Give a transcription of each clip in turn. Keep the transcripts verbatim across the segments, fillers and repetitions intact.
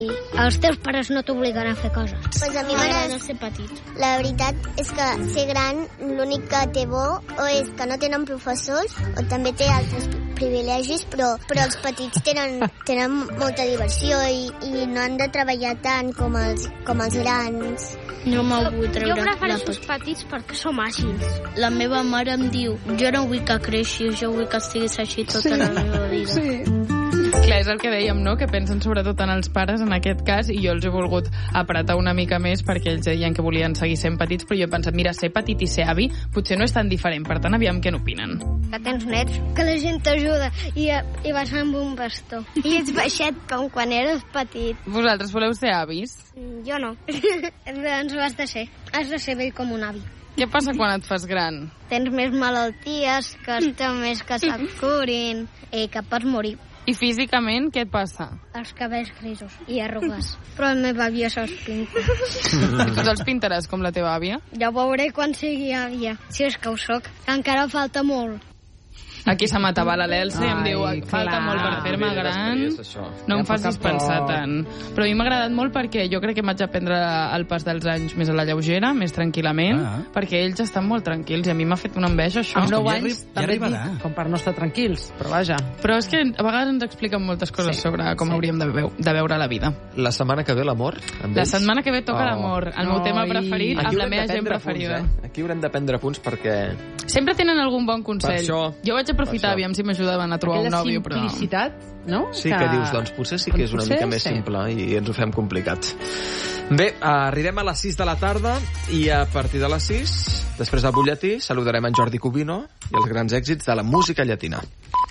Els teus pares no t'obliguen a fer coses. Pues a mi m'agrada ser petit. La veritat és que ser gran l'únic que té bo o és que no tenen professors o també té altres privilegis, però, però els petits tenen, tenen molta diversió i, i no han de treballar tant com els, com els grans. No me'l vull treure. Jo prefereixo els petits perquè som àgils. La meva mare em diu, jo no vull que creixi, jo vull que estiguis així tota sí. la meva vida. Sí. Clar, és el que dèiem, no?, que pensen sobretot en els pares en aquest cas, i jo els he volgut apretar una mica més perquè ells deien que volien seguir sent petits, però jo he pensat, mira, ser petit i ser avi potser no és tan diferent, per tant, aviam què n'opinen. Que tens nets, que la gent t'ajuda i, i vas amb un bastó. I ets baixet com quan eres petit. Vosaltres voleu ser avis? Jo no. Doncs ho has de ser. Has de ser vell com un avi. Què passa quan et fas gran? Tens més malalties, que està més que se't curin i que pots morir. I físicament, què et passa? Els cabells grisos i arrugues. Però la meva àvia se'ls pinta. I tu te'ls pintaràs com la teva àvia? Ja ho veuré quan sigui àvia. Si és que ho soc, que encara falta molt. Aquí se m'atabala l'Elsa i em diu, falta clar. molt per fer-me gran, no em facis pensar tant. Però a mi m'ha agradat molt perquè jo crec que m'haig d'aprendre el pas dels anys més a la lleugera, més tranquil·lament, ah. perquè ells estan molt tranquils i a mi m'ha fet una enveja això. Amb nou anys ja també dic, com per no estar tranquils, però vaja. Però és que a vegades ens expliquen moltes coses sí. sobre com sí. hauríem de, veu de veure la vida. La setmana que ve l'amor? La setmana que ve toca oh. l'amor, el meu oh, tema preferit, i... amb la meva gent preferida. Punts, eh? Aquí haurem de prendre punts perquè... Sempre tenen algun bon consell. Per això, jo vaig aprofitar, aviam si m'ajudaven a trobar aquella un nòvio, però... Aquella simplicitat, no? Sí, que... que dius, doncs potser sí que és una mica més sí. simple i ens ho fem complicat. Bé, arribem a les sis de la tarda i a partir de les sis, després del butlletí, saludarem en Jordi Cubino i els grans èxits de la música llatina.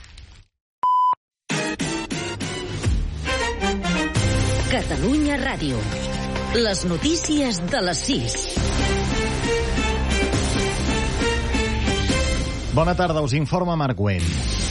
Catalunya Ràdio. Les notícies de les sis. Bona tarda, us informa Marc Güell.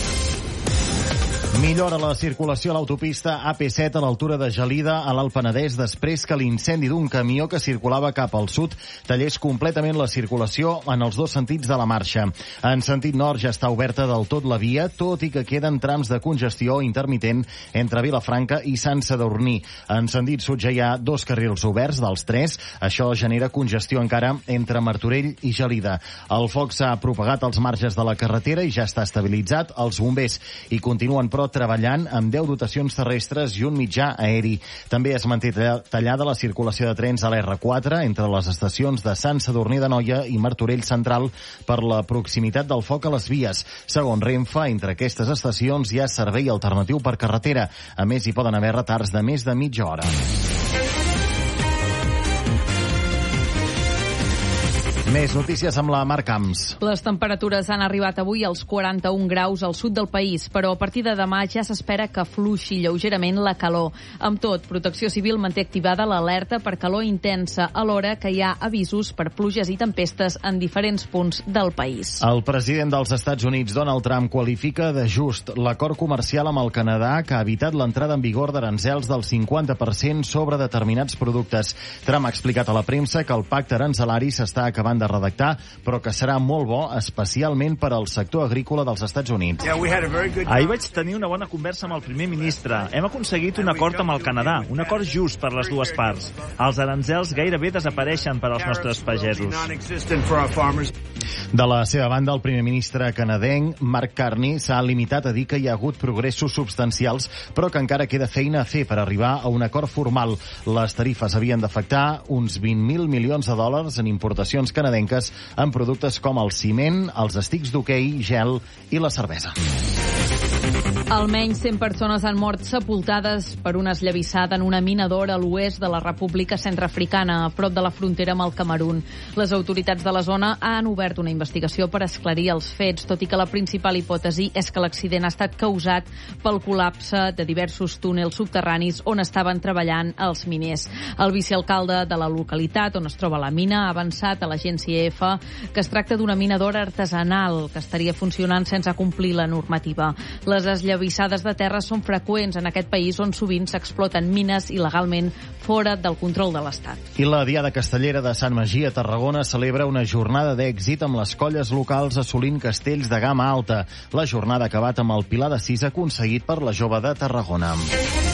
Millora la circulació a l'autopista A P set a l'altura de Gelida, a l'Alt Penedès, després que l'incendi d'un camió que circulava cap al sud tallés completament la circulació en els dos sentits de la marxa. En sentit nord ja està oberta del tot la via, tot i que queden trams de congestió intermitent entre Vilafranca i Sant Sadurní. En sentit sud ja hi ha dos carrils oberts dels tres. Això genera congestió encara entre Martorell i Gelida. El foc s'ha propagat als marges de la carretera i ja està estabilitzat. Els bombers hi continuen, però treballant amb deu dotacions terrestres i un mitjà aeri. També es manté tallada la circulació de trens a l'R quatre entre les estacions de Sant Sadurní d'Anoia i Martorell Central per la proximitat del foc a les vies. Segons Renfe, entre aquestes estacions hi ha servei alternatiu per carretera. A més, hi poden haver retards de més de mitja hora. Més notícies amb la Mar Camps. Les temperatures han arribat avui als quaranta-un graus al sud del país, però a partir de demà ja s'espera que fluixi lleugerament la calor. Amb tot, Protecció Civil manté activada l'alerta per calor intensa, alhora que hi ha avisos per pluges i tempestes en diferents punts del país. El president dels Estats Units, Donald Trump, qualifica de just l'acord comercial amb el Canadà que ha evitat l'entrada en vigor d'aranzels del cinquanta per cent sobre determinats productes. Trump ha explicat a la premsa que el pacte aranzelari s'està acabant de redactar, però que serà molt bo, especialment per al sector agrícola dels Estats Units. Ahir vaig tenir una bona conversa amb el primer ministre. Hem aconseguit un acord amb el Canadà, un acord just per les dues parts. Els aranzels gairebé desapareixen per als nostres pagesos. De la seva banda, el primer ministre canadenc, Mark Carney, s'ha limitat a dir que hi ha hagut progressos substancials, però que encara queda feina a fer per arribar a un acord formal. Les tarifes havien d'afectar uns vint mil milions de dòlars en importacions canadenques en productes com el ciment, els estics d'hoquei, gel i la cervesa. Almenys cent persones han mort sepultades per una esllavissada en una minadora a l'oest de la República Centreafricana, a prop de la frontera amb el Camerun. Les autoritats de la zona han obert una investigació per esclarir els fets, tot i que la principal hipòtesi és que l'accident ha estat causat pel col·lapse de diversos túnels subterranis on estaven treballant els miners. El vicealcalde de la localitat on es troba la mina ha avançat a l'agència E F que es tracta d'una minadora artesanal que estaria funcionant sense complir la normativa. Les esllavissades de terra són freqüents en aquest país on sovint s'exploten mines il·legalment fora del control de l'Estat. I la Diada Castellera de Sant Magí a Tarragona celebra una jornada d'èxit amb les colles locals assolint castells de gamma alta. La jornada ha acabat amb el Pilar de Sis aconseguit per la Jove de Tarragona.